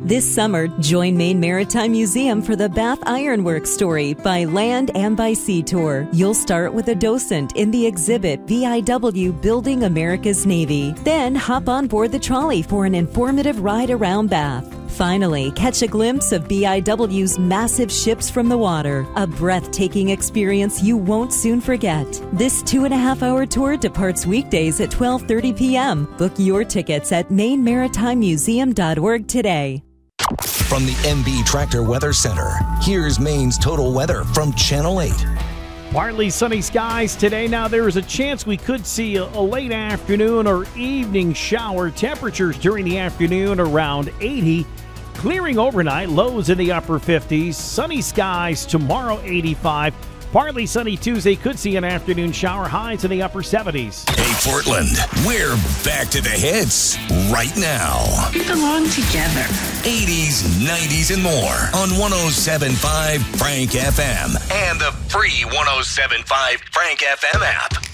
This summer, join Maine Maritime Museum for the Bath Iron Works story by land and by sea tour. You'll start with a docent in the exhibit VIW Building America's Navy. Then hop on board the trolley for an informative ride around Bath. Finally, catch a glimpse of BIW's massive ships from the water, a breathtaking experience you won't soon forget. This 2.5-hour tour departs weekdays at 12:30 p.m. Book your tickets at mainmaritimemuseum.org today. From the MB Tractor Weather Center, here's Maine's total weather from Channel 8. Partly sunny skies today. Now, there is a chance we could see a late afternoon or evening shower. Temperatures during the afternoon around 80. Clearing overnight, lows in the upper 50s. Sunny skies tomorrow, 85. Partly sunny Tuesday, could see an afternoon shower, highs in the upper 70s. Hey, Portland, we're back to the hits right now. We belong together. 80s, 90s, and more on 107.5 Frank FM and the free 107.5 Frank FM app.